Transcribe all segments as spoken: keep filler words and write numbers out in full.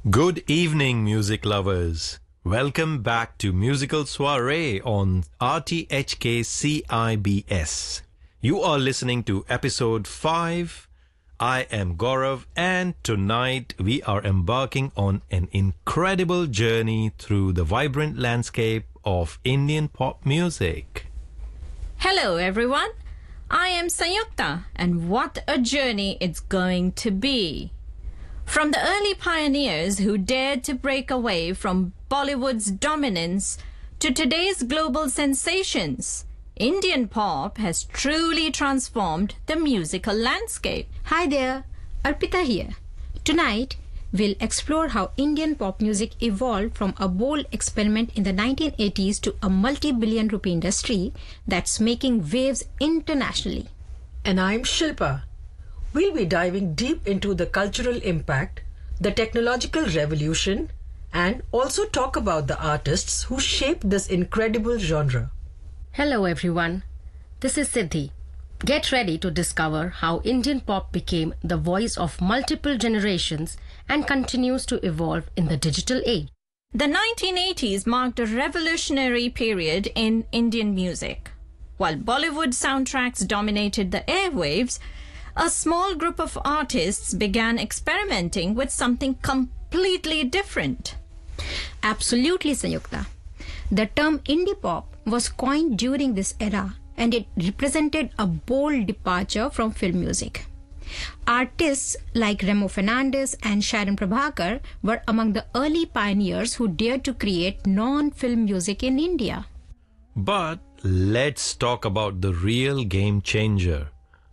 Good evening, music lovers. Welcome back to Musical Soiree on R T H K C I B S. You are listening to episode five. I am Gaurav, and tonight we are embarking on an incredible journey through the vibrant landscape of Indian pop music. Hello everyone, I am Sanyukta, and what a journey it's going to be. From the early pioneers who dared to break away from Bollywood's dominance to today's global sensations, Indian pop has truly transformed the musical landscape. Hi there, Arpita here. Tonight, we'll explore how Indian pop music evolved from a bold experiment in the nineteen eighties to a multi-billion rupee industry that's making waves internationally. And I'm Shilpa. We'll be diving deep into the cultural impact, the technological revolution, and also talk about the artists who shaped this incredible genre. Hello everyone, this is Siddhi. Get ready to discover how Indian pop became the voice of multiple generations and continues to evolve in the digital age. The nineteen eighties marked a revolutionary period in Indian music. While Bollywood soundtracks dominated the airwaves, a small group of artists began experimenting with something completely different. Absolutely, Sanyukta. The term indie pop was coined during this era, and it represented a bold departure from film music. Artists like Remo Fernandez and Sharon Prabhakar were among the early pioneers who dared to create non-film music in India. But let's talk about the real game changer,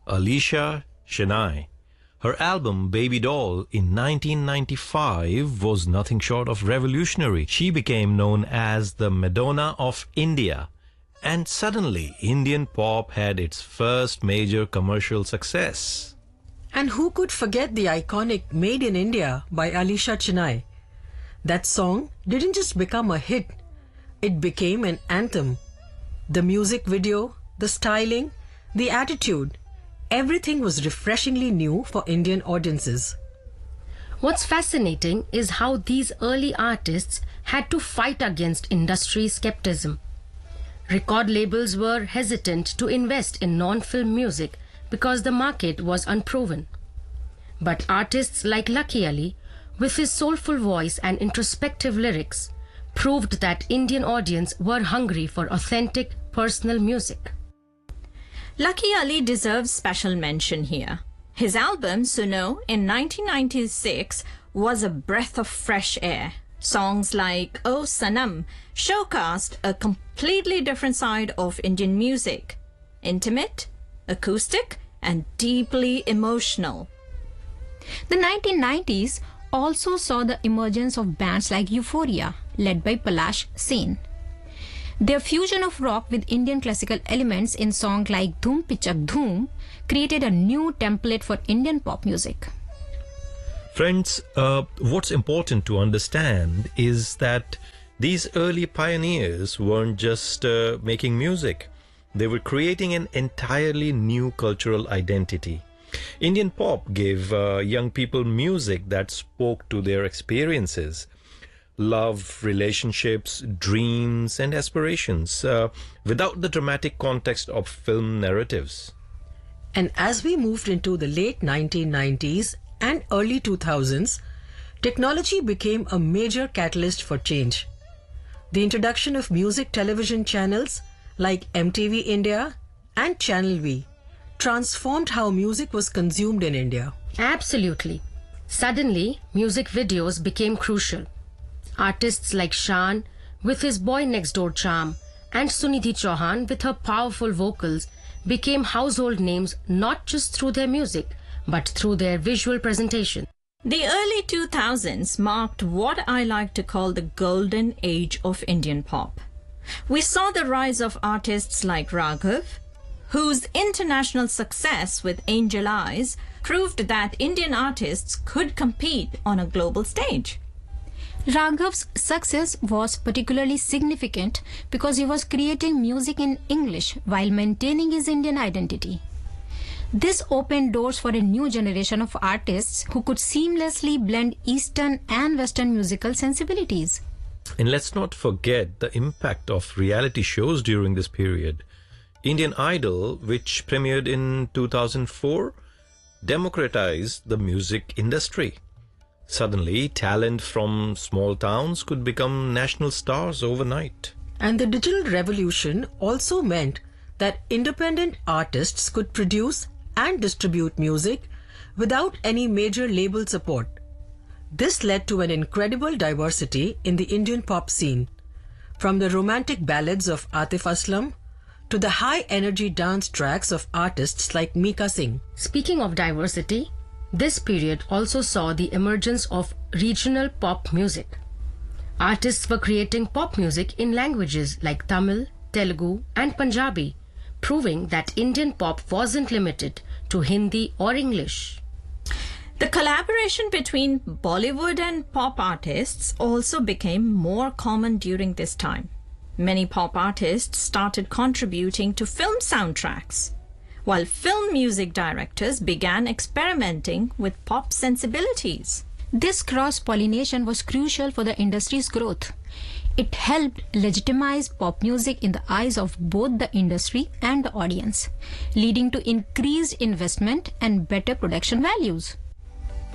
Alisha Chennai. Her album Baby Doll in nineteen ninety-five was nothing short of revolutionary. She became known as the Madonna of India. And suddenly, Indian pop had its first major commercial success. And who could forget the iconic Made in India by Alisha Chennai? That song didn't just become a hit, it became an anthem. The music video, the styling, the attitude, everything was refreshingly new for Indian audiences. What's fascinating is how these early artists had to fight against industry skepticism. Record labels were hesitant to invest in non-film music because the market was unproven. But artists like Lucky Ali, with his soulful voice and introspective lyrics, proved that Indian audience were hungry for authentic, personal music. Lucky Ali deserves special mention here. His album Suno in nineteen ninety-six was a breath of fresh air. Songs like Oh Sanam showcased a completely different side of Indian music. Intimate, acoustic, and deeply emotional. The nineteen nineties also saw the emergence of bands like Euphoria, led by Palash Sen. Their fusion of rock with Indian classical elements in songs like Dhoom Pichak Dhoom created a new template for Indian pop music. Friends, uh, what's important to understand is that these early pioneers weren't just uh, making music. They were creating an entirely new cultural identity. Indian pop gave uh, young people music that spoke to their experiences. Love, relationships, dreams, and aspirations, uh, without the dramatic context of film narratives. And as we moved into the late nineteen nineties and early two thousands, technology became a major catalyst for change. The introduction of music television channels like M T V India and Channel V transformed how music was consumed in India. Absolutely. Suddenly, music videos became crucial. Artists like Shan with his Boy Next Door charm and Sunidhi Chauhan with her powerful vocals became household names not just through their music but through their visual presentation. The early two thousands marked what I like to call the golden age of Indian pop. We saw the rise of artists like Raghav, whose international success with Angel Eyes proved that Indian artists could compete on a global stage. Raghav's success was particularly significant because he was creating music in English while maintaining his Indian identity. This opened doors for a new generation of artists who could seamlessly blend Eastern and Western musical sensibilities. And let's not forget the impact of reality shows during this period. Indian Idol, which premiered in two thousand four, democratized the music industry. Suddenly, talent from small towns could become national stars overnight. And the digital revolution also meant that independent artists could produce and distribute music without any major label support. This led to an incredible diversity in the Indian pop scene, from the romantic ballads of Atif Aslam to the high-energy dance tracks of artists like Mika Singh. Speaking of diversity, this period also saw the emergence of regional pop music. Artists were creating pop music in languages like Tamil, Telugu, and Punjabi, proving that Indian pop wasn't limited to Hindi or English. The collaboration between Bollywood and pop artists also became more common during this time. Many pop artists started contributing to film soundtracks, while film music directors began experimenting with pop sensibilities. This cross-pollination was crucial for the industry's growth. It helped legitimize pop music in the eyes of both the industry and the audience, leading to increased investment and better production values.